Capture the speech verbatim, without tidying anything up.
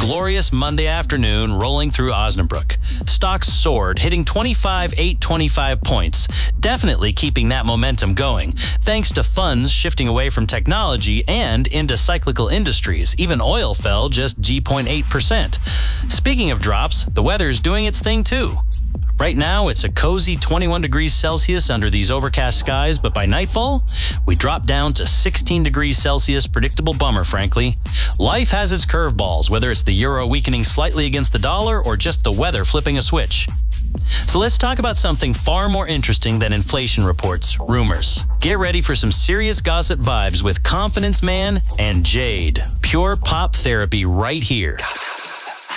glorious Monday afternoon rolling through Osnabrück. Stocks soared, hitting twenty-five eight twenty-five points, definitely keeping that momentum going, thanks to funds shifting away from technology and into cyclical industries. Even oil fell just zero point eight percent. Speaking of drops, the weather's doing its thing too. Right now, it's a cozy twenty-one degrees Celsius under these overcast skies, but by nightfall, we drop down to sixteen degrees Celsius. Predictable bummer, frankly. Life has its curveballs, whether it's the euro weakening slightly against the dollar or just the weather flipping a switch. So let's talk about something far more interesting than inflation reports, rumors. Get ready for some serious gossip vibes with Confidence Man and Jade. Pure pop therapy right here. Gossip.